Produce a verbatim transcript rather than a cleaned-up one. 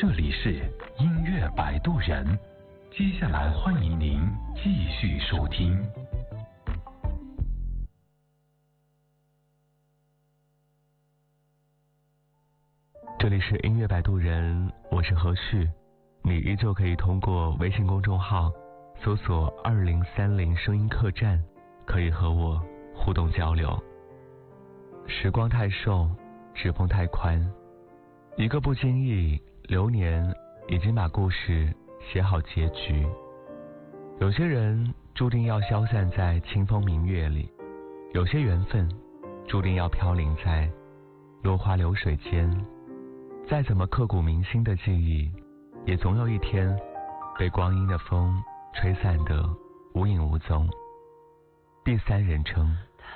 这里是音乐摆渡人，接下来欢迎您继续收听。 这里是音乐摆渡人，我是何旭，你依旧可以通过微信公众号搜索二零三零声音客栈，可以和我互动交流。时光太瘦，指缝太宽，一个不经意，流年已经把故事写好结局。有些人注定要消散在清风明月里，有些缘分注定要飘零在落花流水间。再怎么刻骨铭心的记忆，也总有一天被光阴的风吹散得无影无踪。第三人称